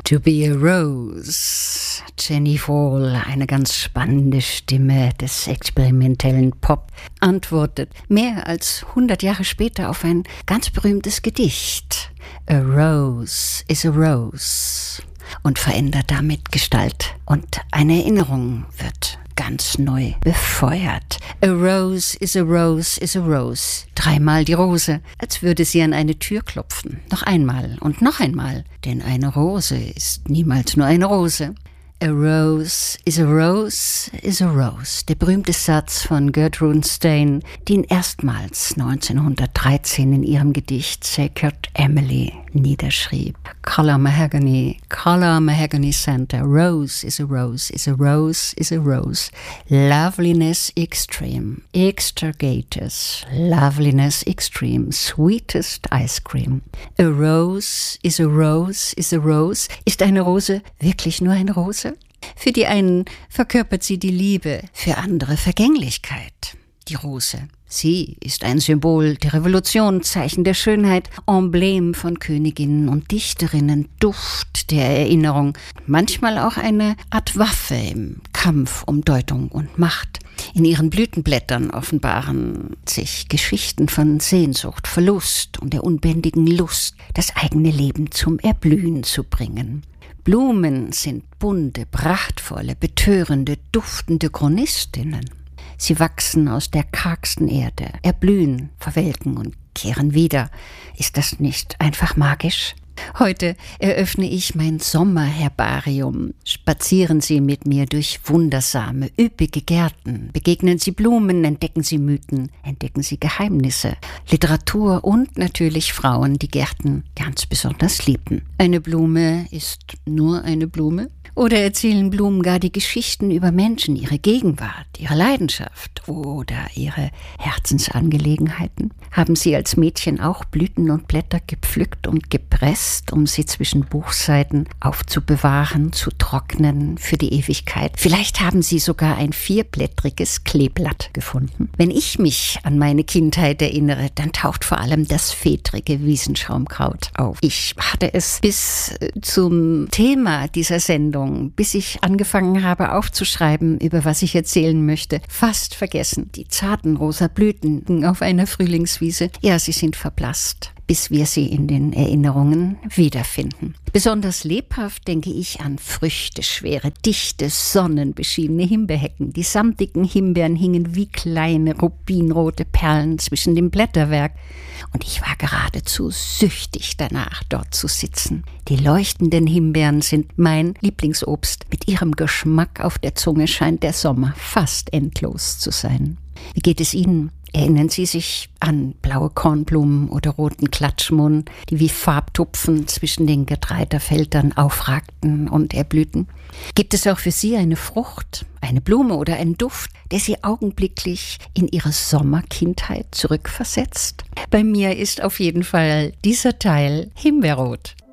To be a Rose. Jenny Fall, eine ganz spannende Stimme des experimentellen Pop, antwortet mehr als 100 Jahre später auf ein ganz berühmtes Gedicht. A Rose is a Rose. Und verändert damit Gestalt. Und eine Erinnerung wird ganz neu befeuert. A rose is a rose is a rose. 3-mal die Rose, als würde sie an eine Tür klopfen. Noch einmal und noch einmal, denn eine Rose ist niemals nur eine Rose. A rose is a rose is a rose. Der berühmte Satz von Gertrude Stein, die ihn erstmals 1913 in ihrem Gedicht Sacred Emily niederschrieb. Color mahogany center. Rose is a rose is a rose is a rose. Loveliness extreme. Extrigators. Loveliness extreme. Sweetest ice cream. A rose is a rose is a rose. Ist eine Rose wirklich nur eine Rose? Für die einen verkörpert sie die Liebe, für andere Vergänglichkeit. Die Rose. Sie ist ein Symbol der Revolution, Zeichen der Schönheit, Emblem von Königinnen und Dichterinnen, Duft der Erinnerung, manchmal auch eine Art Waffe im Kampf um Deutung und Macht. In ihren Blütenblättern offenbaren sich Geschichten von Sehnsucht, Verlust und der unbändigen Lust, das eigene Leben zum Erblühen zu bringen. Blumen sind bunte, prachtvolle, betörende, duftende Chronistinnen. Sie wachsen aus der kargsten Erde, erblühen, verwelken und kehren wieder. Ist das nicht einfach magisch? Heute eröffne ich mein Sommerherbarium. Spazieren Sie mit mir durch wundersame, üppige Gärten. Begegnen Sie Blumen, entdecken Sie Mythen, entdecken Sie Geheimnisse, Literatur und natürlich Frauen, die Gärten ganz besonders liebten. Eine Blume ist nur eine Blume? Oder erzählen Blumen gar die Geschichten über Menschen, ihre Gegenwart, ihre Leidenschaft oder ihre Herzensangelegenheiten? Haben Sie als Mädchen auch Blüten und Blätter gepflückt und gepresst, um sie zwischen Buchseiten aufzubewahren, zu trocknen für die Ewigkeit? Vielleicht haben Sie sogar ein 4-blättriges Kleeblatt gefunden. Wenn ich mich an meine Kindheit erinnere, dann taucht vor allem das fedrige Wiesenschaumkraut auf. Ich hatte es bis zum Thema dieser Sendung, bis ich angefangen habe aufzuschreiben, über was ich erzählen möchte, fast vergessen. Die zarten rosa Blüten auf einer Frühlingswiese, ja, sie sind verblasst, bis wir sie in den Erinnerungen wiederfinden. Besonders lebhaft denke ich an früchteschwere, dichte, sonnenbeschienene Himbeerhecken. Die samtigen Himbeeren hingen wie kleine rubinrote Perlen zwischen dem Blätterwerk. Und ich war geradezu süchtig danach, dort zu sitzen. Die leuchtenden Himbeeren sind mein Lieblingsobst. Mit ihrem Geschmack auf der Zunge scheint der Sommer fast endlos zu sein. Wie geht es Ihnen? Erinnern Sie sich an blaue Kornblumen oder roten Klatschmohn, die wie Farbtupfen zwischen den Getreidefeldern aufragten und erblühten? Gibt es auch für Sie eine Frucht, eine Blume oder einen Duft, der Sie augenblicklich in Ihre Sommerkindheit zurückversetzt? Bei mir ist auf jeden Fall dieser Teil Himbeerrot.